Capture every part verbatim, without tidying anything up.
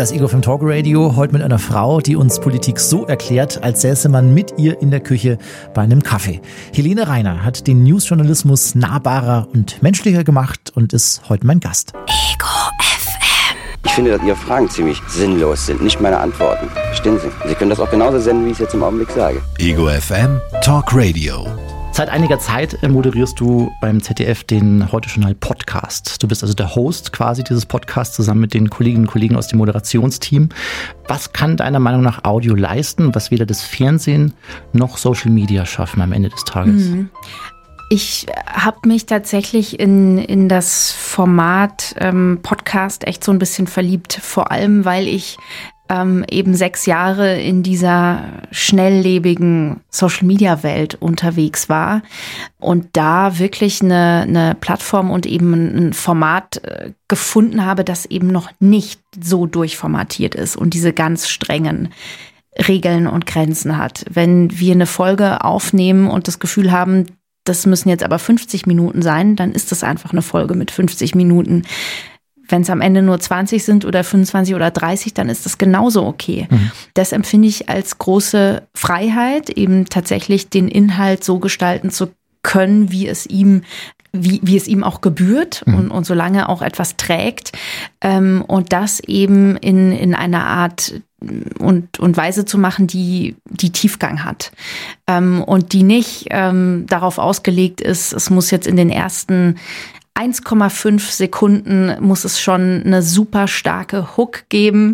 Das Ego F M Talk Radio, heute mit einer Frau, die uns Politik so erklärt, als säße man mit ihr in der Küche bei einem Kaffee. Helene Reiner hat den Newsjournalismus nahbarer und menschlicher gemacht und ist heute mein Gast. Ego F M. Ich finde, dass Ihre Fragen ziemlich sinnlos sind, nicht meine Antworten. Verstehen Sie? Sie können das auch genauso senden, wie ich es jetzt im Augenblick sage. Ego F M Talk Radio. Seit einiger Zeit moderierst du beim Z D F den Heute-Journal-Podcast. Du bist also der Host quasi dieses Podcasts zusammen mit den Kolleginnen und Kollegen aus dem Moderationsteam. Was kann deiner Meinung nach Audio leisten, was weder das Fernsehen noch Social Media schaffen am Ende des Tages? Mhm. Ich habe mich tatsächlich in, in das Format ähm, Podcast echt so ein bisschen verliebt. Vor allem, weil ich ähm, eben sechs Jahre in dieser schnelllebigen Social-Media-Welt unterwegs war und da wirklich eine, eine Plattform und eben ein Format äh, gefunden habe, das eben noch nicht so durchformatiert ist und diese ganz strengen Regeln und Grenzen hat. Wenn wir eine Folge aufnehmen und das Gefühl haben, das müssen jetzt aber fünfzig Minuten sein, dann ist das einfach eine Folge mit fünfzig Minuten. Wenn es am Ende nur zwanzig sind oder fünfundzwanzig oder dreißig, dann ist das genauso okay. Mhm. Das empfinde ich als große Freiheit, eben tatsächlich den Inhalt so gestalten zu können, wie es ihm Wie, wie es ihm auch gebührt mhm. und, und solange auch etwas trägt ähm, und das eben in, in einer Art und, und Weise zu machen, die, die Tiefgang hat ähm, und die nicht ähm, darauf ausgelegt ist, es muss jetzt in den ersten eins Komma fünf Sekunden muss es schon eine super starke Hook geben,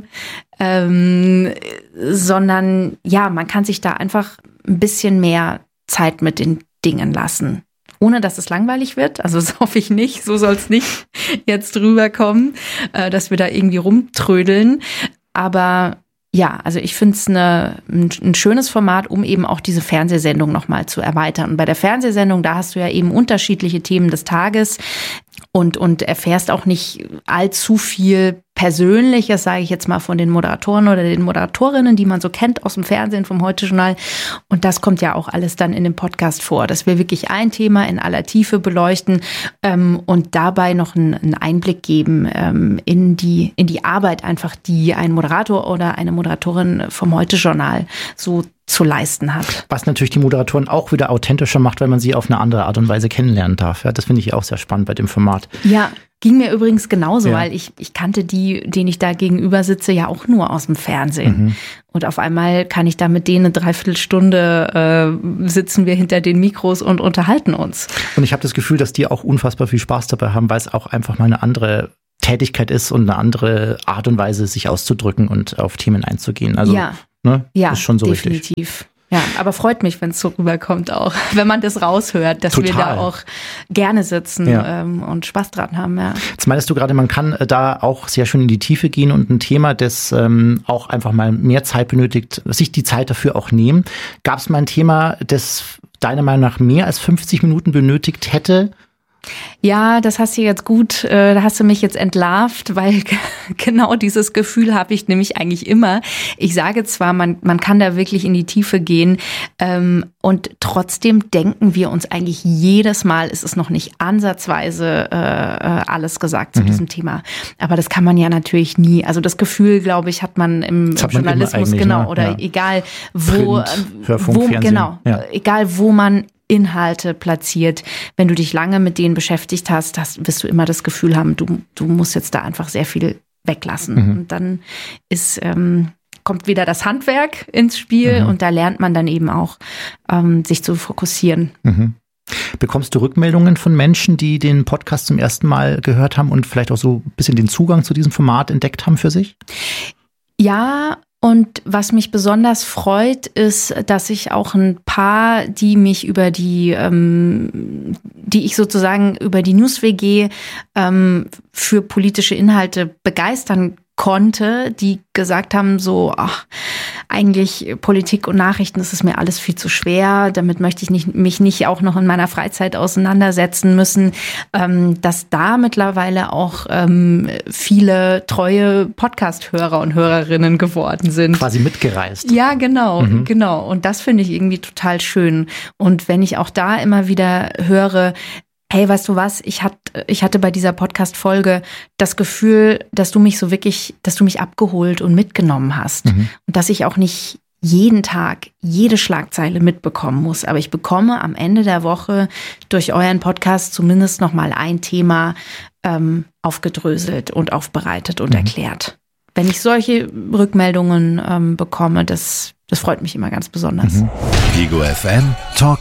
ähm, sondern ja, man kann sich da einfach ein bisschen mehr Zeit mit den Dingen lassen. Ohne dass es langweilig wird, also das hoffe ich nicht, so soll es nicht jetzt rüberkommen, äh, dass wir da irgendwie rumtrödeln. Aber ja, also ich finde es eine, ein, ein schönes Format, um eben auch diese Fernsehsendung nochmal zu erweitern. Und bei der Fernsehsendung, da hast du ja eben unterschiedliche Themen des Tages und, und erfährst auch nicht allzu viel Persönliches, sage ich jetzt mal, von den Moderatoren oder den Moderatorinnen, die man so kennt aus dem Fernsehen, vom Heute-Journal. Und das kommt ja auch alles dann in dem Podcast vor, dass wir wirklich ein Thema in aller Tiefe beleuchten ähm, und dabei noch einen, einen Einblick geben ähm, in die, in die Arbeit einfach, die ein Moderator oder eine Moderatorin vom Heute-Journal so zu leisten hat. Was natürlich die Moderatoren auch wieder authentischer macht, weil man sie auf eine andere Art und Weise kennenlernen darf. Ja, das finde ich auch sehr spannend bei dem Format. Ja, ging mir übrigens genauso, ja. weil ich, ich kannte die, denen ich da gegenüber sitze, ja auch nur aus dem Fernsehen. Mhm. Und auf einmal kann ich da mit denen eine Dreiviertelstunde äh, sitzen wir hinter den Mikros und unterhalten uns. Und ich habe das Gefühl, dass die auch unfassbar viel Spaß dabei haben, weil es auch einfach mal eine andere Tätigkeit ist und eine andere Art und Weise, sich auszudrücken und auf Themen einzugehen. Also ja. Ne? Ja, ist schon so definitiv. Richtig. Ja, aber freut mich, wenn es so rüberkommt auch, wenn man das raushört, dass Total. wir da auch gerne sitzen ja. ähm, und Spaß dran haben. Ja. Jetzt meinst du gerade, man kann da auch sehr schön in die Tiefe gehen und ein Thema, das ähm, auch einfach mal mehr Zeit benötigt, sich die Zeit dafür auch nehmen. Gab es mal ein Thema, das deiner Meinung nach mehr als fünfzig Minuten benötigt hätte? Ja, das hast du jetzt gut, äh, da hast du mich jetzt entlarvt, weil genau dieses Gefühl habe ich nämlich eigentlich immer. Ich sage zwar, man man kann da wirklich in die Tiefe gehen ähm, und trotzdem denken wir uns eigentlich jedes Mal, es ist noch nicht ansatzweise äh, alles gesagt zu mhm. diesem Thema. Aber das kann man ja natürlich nie. Also das Gefühl, glaube ich, hat man im hat Journalismus, man genau, ne? oder ja. egal wo, Print, Hörfunk, wo Fernsehen. genau, ja. egal wo man Inhalte platziert. Wenn du dich lange mit denen beschäftigt hast, hast wirst du immer das Gefühl haben, du, du musst jetzt da einfach sehr viel weglassen. Mhm. Und dann ist, ähm, kommt wieder das Handwerk ins Spiel mhm. und da lernt man dann eben auch, ähm, sich zu fokussieren. Mhm. Bekommst du Rückmeldungen von Menschen, die den Podcast zum ersten Mal gehört haben und vielleicht auch so ein bisschen den Zugang zu diesem Format entdeckt haben für sich? Ja, und was mich besonders freut, ist, dass ich auch ein paar, die mich über die, ähm, die ich sozusagen über die News-W G ähm, für politische Inhalte begeistern konnte, die gesagt haben so, ach, eigentlich Politik und Nachrichten, das ist mir alles viel zu schwer, damit möchte ich nicht, mich nicht auch noch in meiner Freizeit auseinandersetzen müssen, ähm, dass da mittlerweile auch ähm, viele treue Podcast-Hörer und Hörerinnen geworden sind. Quasi mitgereist. Ja, genau, mhm. genau. Und das finde ich irgendwie total schön. Und wenn ich auch da immer wieder höre, Hey, weißt du was? Ich, hat, ich hatte bei dieser Podcast-Folge das Gefühl, dass du mich so wirklich, dass du mich abgeholt und mitgenommen hast. Mhm. Und dass ich auch nicht jeden Tag jede Schlagzeile mitbekommen muss. Aber ich bekomme am Ende der Woche durch euren Podcast zumindest noch mal ein Thema ähm, aufgedröselt und aufbereitet und mhm. erklärt. Wenn ich solche Rückmeldungen ähm, bekomme, das, das freut mich immer ganz besonders. Mhm. Ego F M Talk